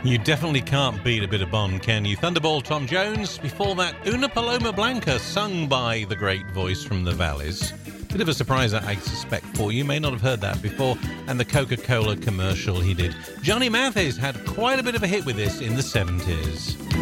You definitely can't beat a bit of Bond, can you? Thunderball Tom Jones. Before that, Una Paloma Blanca, sung by the great voice from the Valleys. Bit of a surprise, I suspect, for you. May not have heard that before. And the Coca-Cola commercial he did. Johnny Mathis had quite a bit of a hit with this in the 70s.